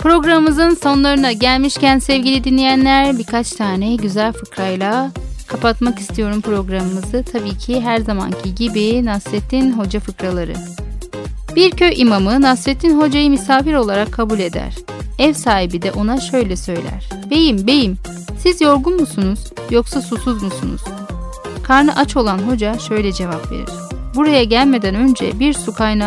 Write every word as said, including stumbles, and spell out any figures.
Programımızın sonlarına gelmişken sevgili dinleyenler, birkaç tane güzel fıkrayla kapatmak istiyorum programımızı. Tabii ki her zamanki gibi Nasrettin Hoca fıkraları. Bir köy imamı Nasrettin Hoca'yı misafir olarak kabul eder. Ev sahibi de ona şöyle söyler: "Beyim, beyim, siz yorgun musunuz yoksa susuz musunuz?" Karnı aç olan hoca şöyle cevap verir: "Buraya gelmeden önce bir su kaynağı